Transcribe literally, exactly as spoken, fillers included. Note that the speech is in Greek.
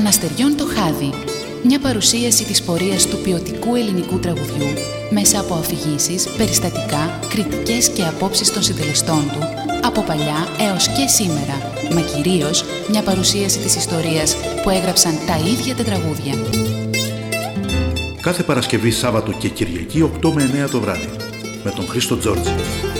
Των αστεριών το χάδι. Μια παρουσίαση της πορείας του ποιοτικού ελληνικού τραγουδιού μέσα από αφηγήσεις, περιστατικά, κριτικές και απόψεις των συντελεστών του, από παλιά έως και σήμερα, μα κυρίως μια παρουσίαση της ιστορίας που έγραψαν τα ίδια τα τραγούδια. Κάθε Παρασκευή, Σάββατο και Κυριακή οκτώ με εννέα το βράδυ με τον Χρήστο Τζόρτζη.